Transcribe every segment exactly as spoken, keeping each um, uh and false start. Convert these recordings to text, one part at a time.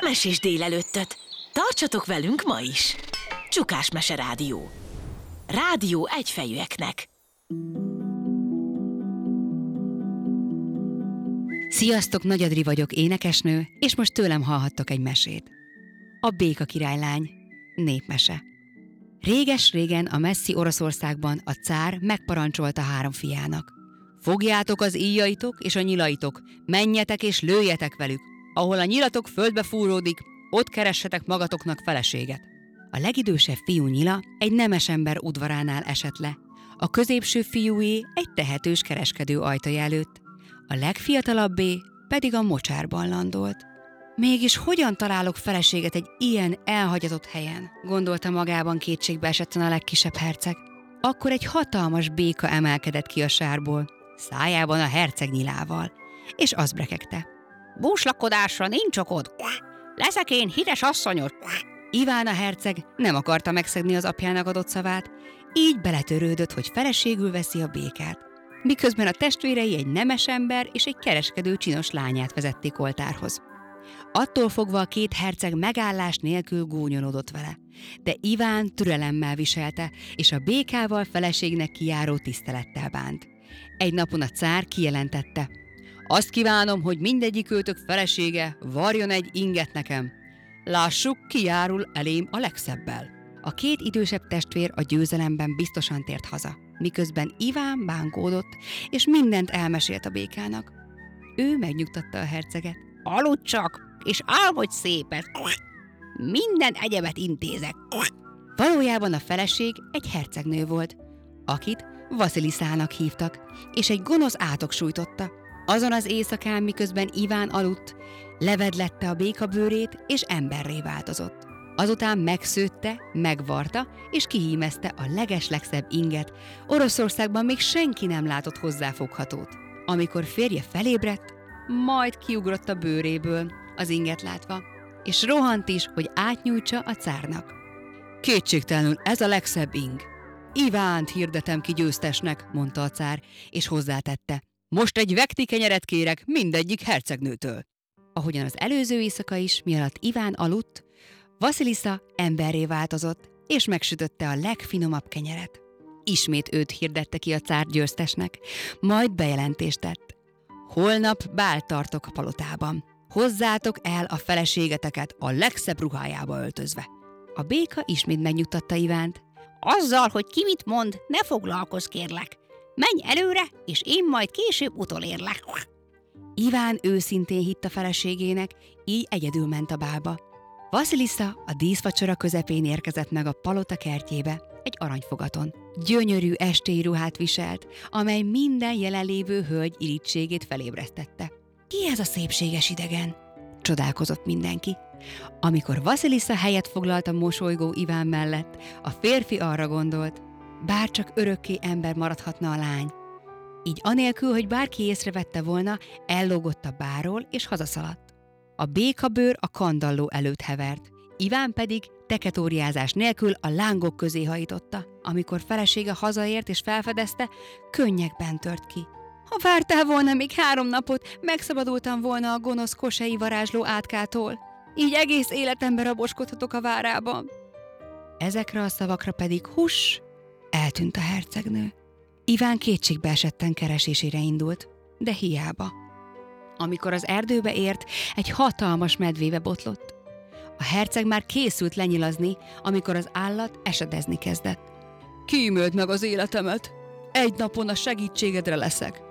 mesés délelőttöt. Tartsatok velünk ma is! Csukás Mese Rádió. Rádió egyfejűeknek. Sziasztok, Nagy Adri vagyok, énekesnő, és most tőlem hallhattok egy mesét. A Béka királylány, népmese. Réges-régen a messzi Oroszországban a cár megparancsolta három fiának: fogjátok az íjaitok és a nyilaitok, menjetek és lőjetek velük, ahol a nyilatok földbe fúródik, ott keressetek magatoknak feleséget. A legidősebb fiú Nyila egy nemes ember udvaránál esett le, a középső fiúé egy tehetős kereskedő ajtaja előtt, a legfiatalabbé pedig a mocsárban landolt. Mégis hogyan találok feleséget egy ilyen elhagyatott helyen, gondolta magában kétségbe esetten a legkisebb herceg. Akkor egy hatalmas béka emelkedett ki a sárból, szájában a herceg Nyilával, és azt brekegte: búslakodásra nincs okod, leszek én hides asszonyod. Iván a herceg nem akarta megszegni az apjának adott szavát, így beletörődött, hogy feleségül veszi a békát, miközben a testvérei egy nemes ember és egy kereskedő csinos lányát vezették oltárhoz. Attól fogva a két herceg megállás nélkül gúnyolódott vele, de Iván türelemmel viselte, és a békával feleségnek kijáró tisztelettel bánt. Egy napon a cár kijelentette: azt kívánom, hogy mindegyikőtök felesége varjon egy inget nekem. Lássuk, ki járul elém a legszebbel. A két idősebb testvér a győzelemben biztosan tért haza, miközben Iván bánkódott, és mindent elmesélt a békának. Ő megnyugtatta a herceget: aludj csak, és álmodj szépet. Minden egyebet intézek. Valójában a feleség egy hercegnő volt, akit Vasiliszának hívtak, és egy gonosz átok sújtotta. Azon az éjszakán, miközben Iván aludt, levedlette a béka bőrét, és emberré változott. Azután megszőtte, megvarta, és kihímezte a legeslegszebb inget. Oroszországban még senki nem látott hozzáfoghatót. Amikor férje felébredt, majd kiugrott a bőréből az inget látva, és rohant is, hogy átnyújtsa a cárnak. Kétségtelenül ez a legszebb ing. Ivánt hirdetem ki győztesnek, mondta a cár, és hozzátette: most egy vekti kenyeret kérek mindegyik hercegnőtől. Ahogyan az előző éjszaka is, mialatt Iván aludt, Vasilisza emberré változott, és megsütötte a legfinomabb kenyeret. Ismét őt hirdette ki a cár győztesnek, majd bejelentést tett: holnap bált tartok a palotában. Hozzátok el a feleségeteket a legszebb ruhájába öltözve. A béka ismét megnyugtatta Ivánt: azzal, hogy ki mit mond, ne foglalkozz, kérlek. Menj előre, és én majd később utolérlek. Iván őszintén hitt a feleségének, így egyedül ment a bálba. Vasilisza a díszvacsora közepén érkezett meg a palota kertjébe, egy aranyfogaton. Gyönyörű estély ruhát viselt, amely minden jelenlévő hölgy irítségét felébresztette. Ki ez a szépséges idegen? Csodálkozott mindenki. Amikor Vasilisza helyet foglalt a mosolygó Iván mellett, a férfi arra gondolt: bárcsak örökké ember maradhatna a lány. Így anélkül, hogy bárki észrevette volna, ellógott a bárról és hazaszaladt. A békabőr a kandalló előtt hevert, Iván pedig teketóriázás nélkül a lángok közé hajította. Amikor felesége hazaért és felfedezte, könnyekben tört ki. Ha vártál volna még három napot, megszabadultam volna a gonosz kosei varázsló átkától. Így egész életemben raboskodhatok a várában. Ezekre a szavakra pedig huss, eltűnt a hercegnő. Iván kétségbe esetten keresésére indult, de hiába. Amikor az erdőbe ért, egy hatalmas medvébe botlott. A herceg már készült lenyilazni, amikor az állat esedezni kezdett. Kíméld meg az életemet, egy napon a segítségedre leszek.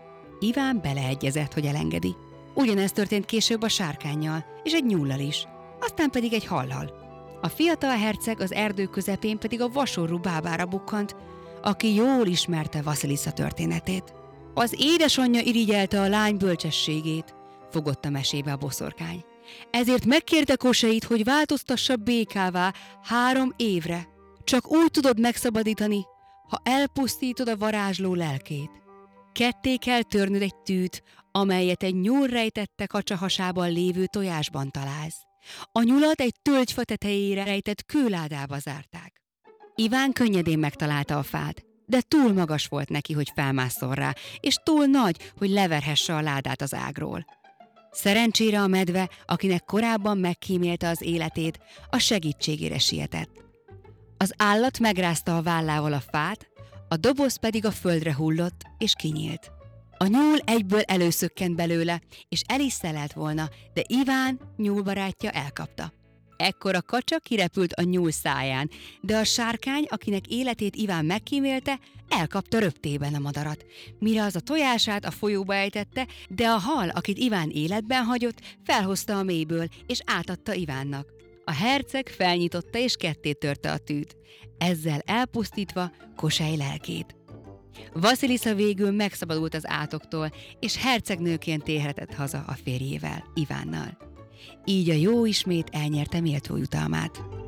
Iván beleegyezett, hogy elengedi. Ugyanezt történt később a sárkánnyal, és egy nyúllal is, aztán pedig egy hallal. A fiatal herceg az erdő közepén pedig a vasorú bábára bukkant, aki jól ismerte Vasilisza történetét. Az édesanyja irigyelte a lány bölcsességét, fogott a mesébe a boszorkány. Ezért megkérte Koseit, hogy változtassa békává három évre. Csak úgy tudod megszabadítani, ha elpusztítod a varázsló lelkét. Ketté kell törnöd egy tűt, amelyet egy nyúl rejtette kacsahasában lévő tojásban találsz. A nyulat egy tölgyfa tetejére rejtett kőládába zárták. Iván könnyedén megtalálta a fát, de túl magas volt neki, hogy felmásszon rá, és túl nagy, hogy leverhesse a ládát az ágról. Szerencsére a medve, akinek korábban megkímélte az életét, a segítségére sietett. Az állat megrázta a vállával a fát, a doboz pedig a földre hullott és kinyílt. A nyúl egyből előszökkent belőle, és el is szelelt volna, de Iván, nyúlbarátja elkapta. Ekkor a kacsa kirepült a nyúl száján, de a sárkány, akinek életét Iván megkímélte, elkapta röptében a madarat, mire az a tojását a folyóba ejtette, de a hal, akit Iván életben hagyott, felhozta a mélyből, és átadta Ivánnak. A herceg felnyitotta és ketté törte a tűt, ezzel elpusztítva Kosely lelkét. Vaszilica végül megszabadult az átoktól, és hercegnőként térhetett haza a férjével, Ivánnal. Így a jó ismét elnyerte méltó jutalmát.